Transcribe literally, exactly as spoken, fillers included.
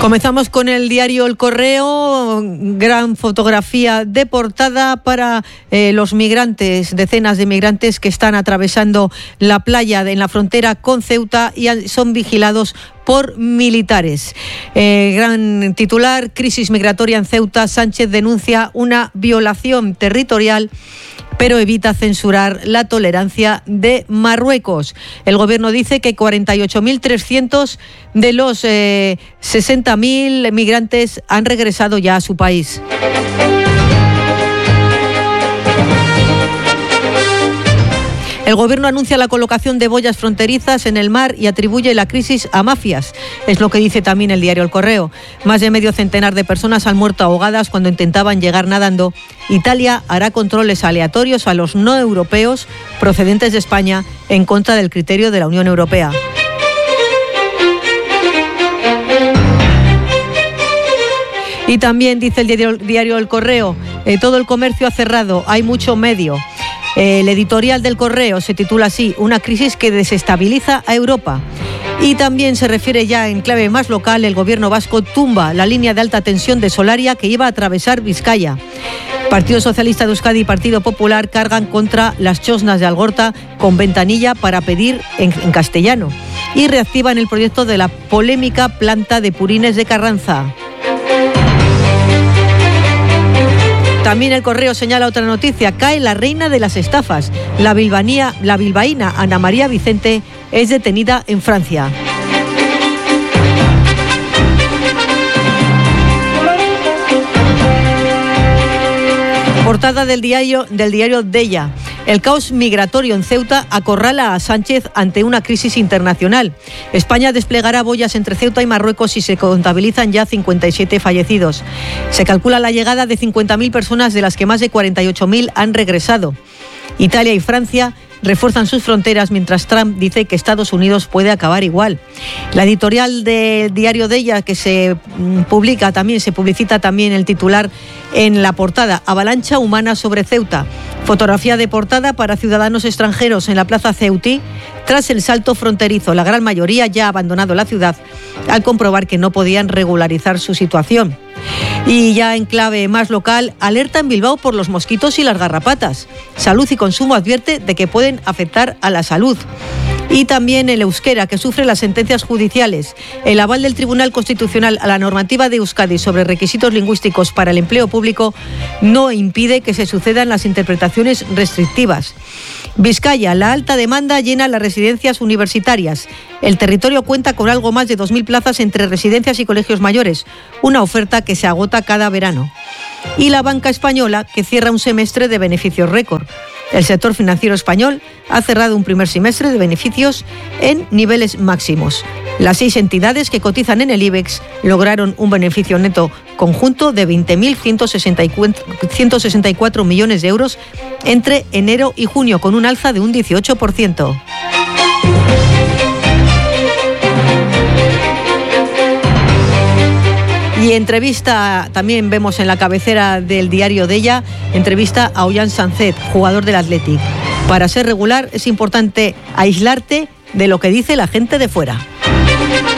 Comenzamos con el diario El Correo, gran fotografía de portada para eh, los migrantes, decenas de migrantes que están atravesando la playa de, en la frontera con Ceuta y son vigilados por militares. Eh, gran titular, crisis migratoria en Ceuta, Sánchez denuncia una violación territorial, pero evita censurar la tolerancia de Marruecos. El gobierno dice que cuarenta y ocho mil trescientos de los eh, sesenta mil migrantes han regresado ya a su país. El gobierno anuncia la colocación de boyas fronterizas en el mar y atribuye la crisis a mafias. Es lo que dice también el diario El Correo. Más de medio centenar de personas han muerto ahogadas cuando intentaban llegar nadando. Italia hará controles aleatorios a los no europeos procedentes de España en contra del criterio de la Unión Europea. Y también dice el diario, diario El Correo, eh, todo el comercio ha cerrado, hay mucho medio. El editorial del Correo se titula así, una crisis que desestabiliza a Europa. Y también se refiere ya en clave más local, el gobierno vasco tumba la línea de alta tensión de Solaria que iba a atravesar Vizcaya. Partido Socialista de Euskadi y Partido Popular cargan contra las chosnas de Algorta con ventanilla para pedir en, en castellano. Y reactivan el proyecto de la polémica planta de purines de Carranza. También El Correo señala otra noticia, cae la reina de las estafas. La, bilbanía, la bilbaína Ana María Vicente es detenida en Francia. Portada del diario, del diario Della. El caos migratorio en Ceuta acorrala a Sánchez ante una crisis internacional. España desplegará boyas entre Ceuta y Marruecos y se contabilizan ya cincuenta y siete fallecidos. Se calcula la llegada de cincuenta mil personas, de las que más de cuarenta y ocho mil han regresado. Italia y Francia refuerzan sus fronteras, mientras Trump dice que Estados Unidos puede acabar igual. La editorial del diario Della, que se publica también, se publicita también el titular en la portada, avalancha humana sobre Ceuta. Fotografía de portada para ciudadanos extranjeros en la plaza ceutí tras el salto fronterizo. La gran mayoría ya ha abandonado la ciudad al comprobar que no podían regularizar su situación. Y ya en clave más local, alerta en Bilbao por los mosquitos y las garrapatas. Salud y Consumo advierte de que pueden afectar a la salud. Y también el euskera, que sufre las sentencias judiciales. El aval del Tribunal Constitucional a la normativa de Euskadi sobre requisitos lingüísticos para el empleo público no impide que se sucedan las interpretaciones restrictivas. Vizcaya, la alta demanda llena las residencias universitarias. El territorio cuenta con algo más de dos mil plazas entre residencias y colegios mayores, una oferta que se agota cada verano. Y la banca española, que cierra un semestre de beneficios récord. El sector financiero español ha cerrado un primer semestre de beneficios en niveles máximos. Las seis entidades que cotizan en el IBEX lograron un beneficio neto conjunto de veinte mil ciento sesenta y cuatro millones de euros entre enero y junio, con un alza de un dieciocho por ciento. Y entrevista, también vemos en la cabecera del diario Della, entrevista a Ollán Sánchez, jugador del Athletic. Para ser regular es importante aislarte de lo que dice la gente de fuera.